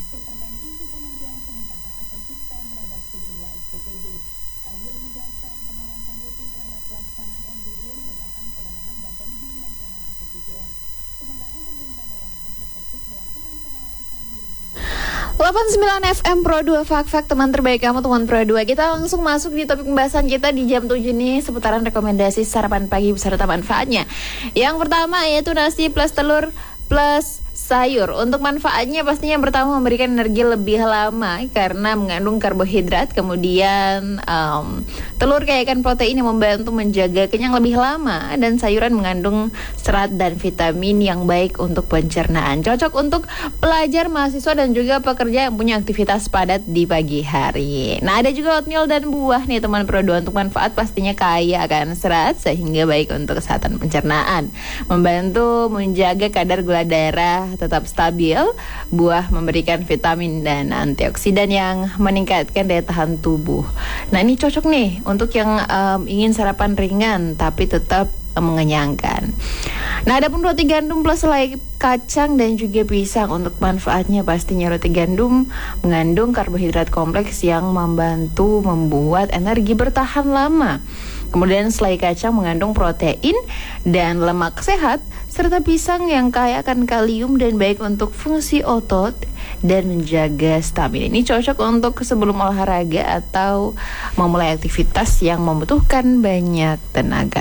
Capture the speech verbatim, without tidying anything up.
masuk terkait isu penghentian sementara atau suspend terhadap sejumlah S P P G. Emil menjelaskan pengawasan rutin terhadap pelaksanaan M D G merupakan kewenangan Badan Gizi Nasional atau B G M. Sementara pemerintah daerah berfokus melakukan pengawasan di lingkungan. delapan puluh sembilan F M Pro dua Fak-Fak, teman terbaik kamu, teman Pro dua. Kita langsung masuk di topik pembahasan kita di jam tujuh nih, seputaran rekomendasi sarapan pagi beserta manfaatnya. Yang pertama yaitu nasi plus telur plus sayur. Untuk manfaatnya pastinya yang pertama memberikan energi lebih lama karena mengandung karbohidrat. Kemudian um, telur kaya akan protein yang membantu menjaga kenyang lebih lama. Dan sayuran mengandung serat dan vitamin yang baik untuk pencernaan. Cocok untuk pelajar, mahasiswa dan juga pekerja yang punya aktivitas padat di pagi hari. Nah, ada juga oatmeal dan buah nih teman Pro dua. Untuk manfaat pastinya kaya akan serat sehingga baik untuk kesehatan pencernaan. Membantu menjaga kadar gula darah tetap stabil. Buah memberikan vitamin dan antioksidan yang meningkatkan daya tahan tubuh. Nah, ini cocok nih untuk yang um, ingin sarapan ringan tapi tetap um, mengenyangkan. Nah, ada pun roti gandum plus selai kacang dan juga pisang. Untuk manfaatnya pastinya roti gandum mengandung karbohidrat kompleks yang membantu membuat energi bertahan lama. Kemudian selai kacang mengandung protein dan lemak sehat, serta pisang yang kaya akan kalium dan baik untuk fungsi otot dan menjaga stamina. Ini cocok untuk sebelum olahraga atau memulai aktivitas yang membutuhkan banyak tenaga.